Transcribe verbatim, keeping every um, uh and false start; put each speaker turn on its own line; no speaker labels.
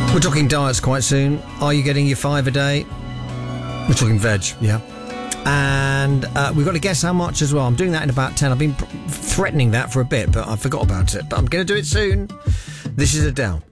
We're talking diets quite soon. Are you getting your five a day? We're talking veg, yeah. And uh, we've got to guess how much as well. I'm doing that in about ten. I've been pr- threatening that for a bit, but I forgot about it. But I'm going to do it soon. This is Adele.